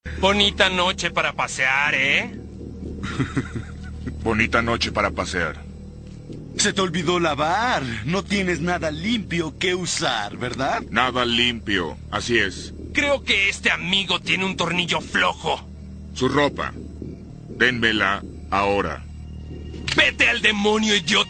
Bonita noche para pasear, ¿eh? Bonita noche para pasear. Se te olvidó lavar. No tienes nada limpio que usar, ¿verdad? Nada limpio, así es. Creo que este amigo tiene un tornillo flojo. Su ropa. Dénmela ahora. ¡Vete al demonio, idiota!